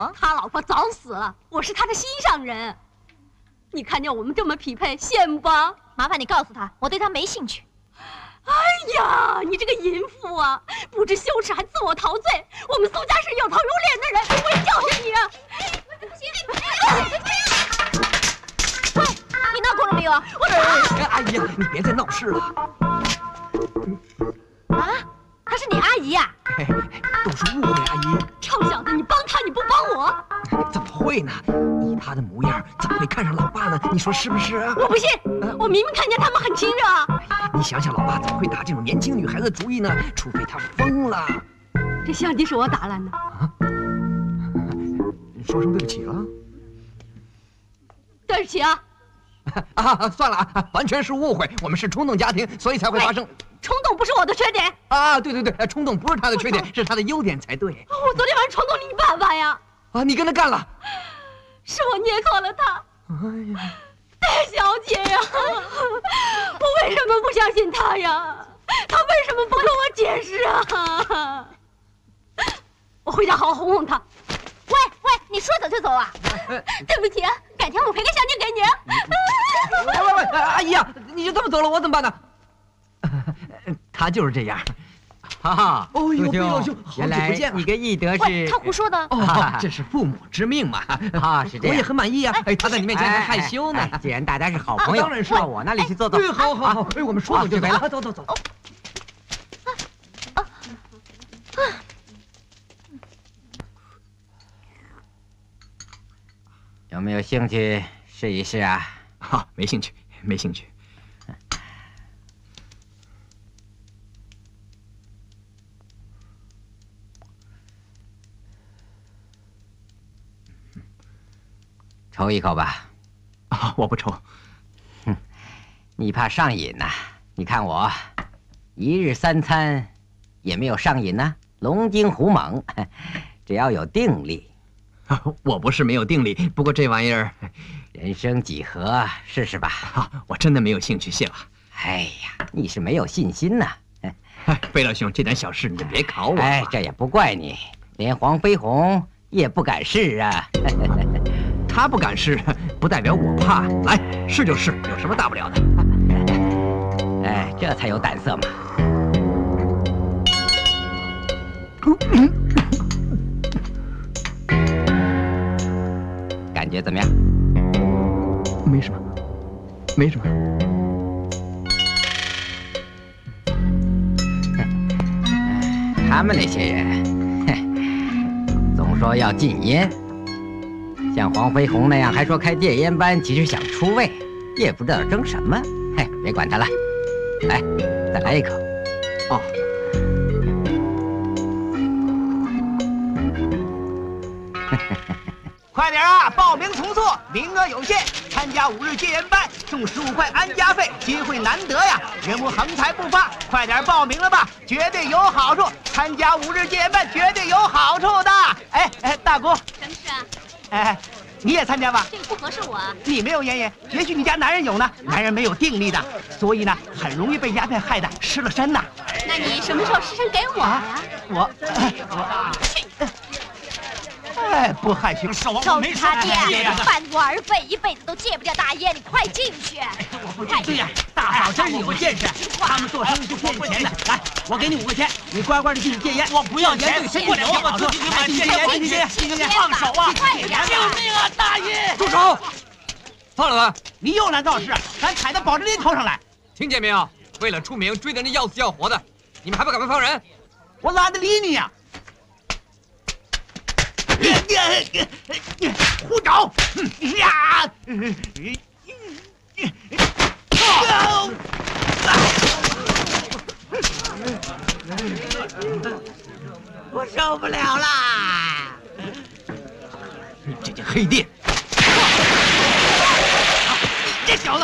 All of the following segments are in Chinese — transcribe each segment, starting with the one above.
他老婆早死了，我是他的心上人。你看见我们这么匹配，羡慕吧？ 麻烦你告诉他，我对他没兴趣。 哎呀，你这个淫妇啊，不知羞耻还自我陶醉！我们苏家是有头有脸的人，我会教训你啊！ 喂，你闹够了没有？ 哎呀，你别再闹事了。 啊，她是你阿姨呀？ 都是误会，阿姨。 臭小子，你帮他，你不帮我？ 怎么会呢？以他的模样，怎么会看上老爸呢？你说是不是啊？ 我不信，我明明看见他们很亲热啊！ 你想想，老爸怎么会打这种年轻女孩子的主意呢？除非他疯了。 这相机是我打烂的。 啊？说声对不起了。 对不起啊。 算了啊，完全是误会，我们是冲动家庭，所以才会发生。 冲动不是我的缺点啊！对，冲动不是他的缺点，是他的优点才对。 我昨天晚上冲动你办法呀！ 啊，你跟他干了？ 是我捏错了他。 哎呀， 戴小姐呀，我为什么不相信他呀？他为什么不跟我解释啊？我回家好好哄哄他。 喂，你说走就走啊？ 对不起啊，改天我赔个相机给你。 喂，阿姨啊，你就这么走了，我怎么办呢？他就是这样。 哈哈， 哦呦， 老兄， 原来你跟义德喂， 是…… 他胡说的。 哦，这是父母之命嘛。 啊，是这样。 我也很满意啊。哎，他在你面前还害羞呢。 既然大家是好朋友， 当然是到我那里去坐坐。 对，好。哎，我们说走就走了。走。 有没有兴趣试一试啊？ 好，没兴趣。 抽一口吧。 啊，我不抽。 哼，你怕上瘾呐？你看我，一日3餐也没有上瘾呐，龙精虎猛，只要有定力。 我不是没有定力，不过这玩意儿， 人生几何，试试吧。 我真的没有兴趣，谢了。 哎呀，你是没有信心呐。 飞老兄，这点小事你就别考我。 哎，这也不怪你，连黄飞鸿也不敢试啊。 他不敢试，不代表我怕。来，试就试，有什么大不了的？ 哎，这才有胆色嘛。感觉怎么样？ 没什么。 他们那些人，总说要禁烟，像黄飞鸿那样还说开戒烟班，其实想出位，也不知道争什么。嘿，别管他了，来，再来一口。 哦。 快点啊！报名从速，名额有限。参加5日戒烟班，送15块安家费，机会难得呀！人不横财不发，快点报名了吧，绝对有好处。参加5日戒烟班绝对有好处的。哎，大姑， 什么事啊？ 哎，你也参加吧？ 这个不合适我啊。 你没有烟瘾，也许你家男人有呢。男人没有定力的，所以呢，很容易被鸦片害得失了身呐。 那你什么时候失身给我呀？ 我。哎，不害羞， 告诉他爹，半途而废，一辈子都戒不掉大烟，你快进去！ 我不对呀，大嫂真是有见识，他们做生意是骗钱的。来，我给你5块钱，你乖乖的进去戒烟。我不要钱，我留我自己买戒烟，放手啊！救命啊，大爷！ 住手！放了他！ 你又来闹事，敢踩到保证金头上来！ 听见没有？为了出名，追的人要死要活的，你们还不赶快放人？ 我懒得理你呀！胡找！呀！我受不了啦！ 你这件黑店！ 你这小子，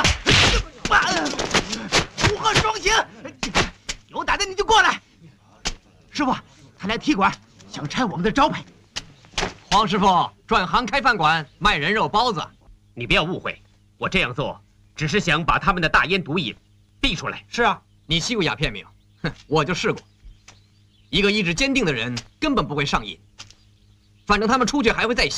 无鹤双形！有胆子你就过来！师傅，他来踢馆，想拆我们的招牌。 黄师傅转行开饭馆，卖人肉包子。 你不要误会，我这样做只是想把他们的大烟毒瘾逼出来。 是啊，你吸过鸦片没有？哼，我就试过。一个意志坚定的人根本不会上瘾。 反正他们出去还会再